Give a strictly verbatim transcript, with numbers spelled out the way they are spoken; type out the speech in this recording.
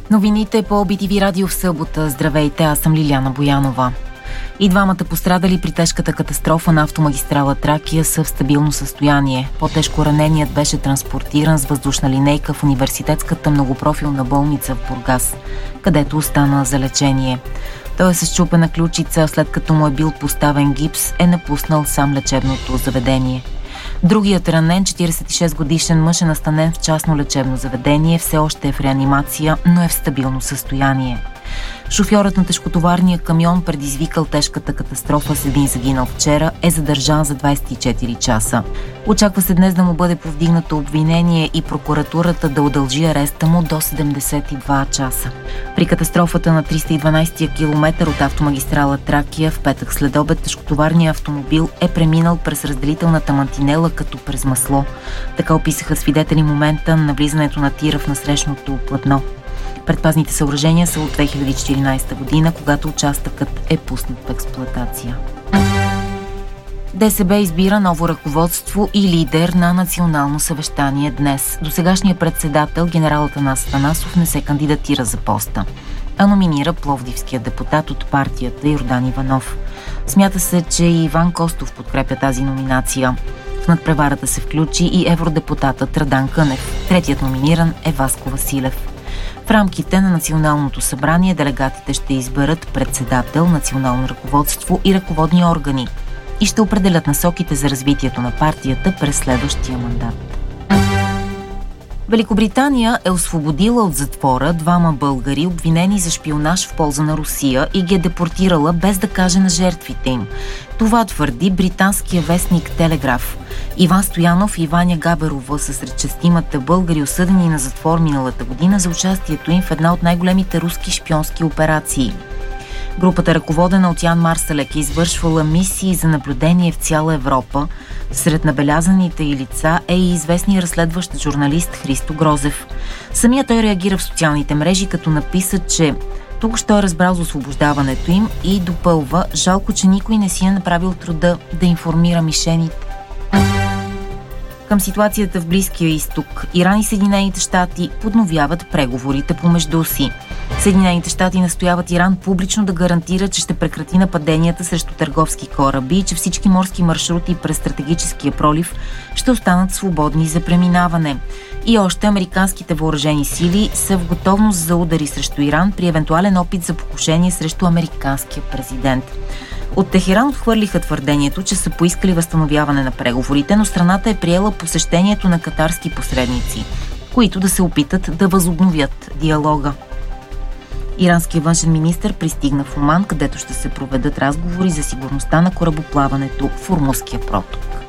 Новините по Би Ти Ви радио в събота. Здравейте, аз съм Лиляна Боянова. И двамата пострадали при тежката катастрофа на автомагистрала Тракия са в стабилно състояние. По-тежко раненият беше транспортиран с въздушна линейка в университетската многопрофилна болница в Бургас, където остана за лечение. Той е с счупена ключица, след като му е бил поставен гипс, е напуснал сам лечебното заведение. Другият ранен, четиридесет и шест годишен мъж, е настанен в частно лечебно заведение, все още е в реанимация, но е в стабилно състояние. Шофьорът на тежкотоварния камион, предизвикал тежката катастрофа с един загинал вчера, е задържан за двадесет и четири часа. Очаква се днес да му бъде повдигнато обвинение и прокуратурата да удължи ареста му до седемдесет и два часа. При катастрофата на триста и дванадесети километър от автомагистрала Тракия в петък следобед тежкотоварният автомобил е преминал през разделителната мантинела като през масло. Така описаха свидетели момента на влизането на тира в насрещното платно. Предпазните съоръжения са от две хиляди и четиринадесета година, когато участъкът е пуснат в експлоатация. ДСБ избира ново ръководство и лидер на национално съвещание днес. Досегашният председател, генерал Атанас Атанасов, не се кандидатира за поста, а номинира пловдивския депутат от партията Йордан Иванов. Смята се, че и Иван Костов подкрепя тази номинация. В надпреварата се включи и евродепутатът Радан Кънев. Третият номиниран е Васко Василев. В рамките на Националното събрание делегатите ще изберат председател, национално ръководство и ръководни органи и ще определят насоките за развитието на партията през следващия мандат. Великобритания е освободила от затвора двама българи, обвинени за шпионаж в полза на Русия, и ги е депортирала без да каже на жертвите им. Това твърди британския вестник Телеграф. Иван Стоянов и Ваня Габерова са сред шестимата българи, осъдени на затвор миналата година за участието им в една от най-големите руски шпионски операции. Групата, ръководена от Ян Марсалек, е извършвала мисии за наблюдение в цяла Европа. Сред набелязаните й лица е и известният разследващ журналист Христо Грозев. Самия той реагира в социалните мрежи, като написа, че тук ще е разбрал за освобождаването им, и допълва: жалко, че никой не си е направил труда да информира мишените. Към ситуацията в Близкия изток, Иран и Съединените щати подновяват преговорите помежду си. Съединените щати настояват Иран публично да гарантира, че ще прекрати нападенията срещу търговски кораби и че всички морски маршрути през стратегическия пролив ще останат свободни за преминаване. И още, американските въоръжени сили са в готовност за удари срещу Иран при евентуален опит за покушение срещу американския президент. От Техеран отхвърлиха твърдението, че са поискали възстановяване на преговорите, но страната е приела посещението на катарски посредници, които да се опитат да възобновят диалога. Иранският външен министър пристигна в Оман, където ще се проведат разговори за сигурността на корабоплаването в Ормузския проток.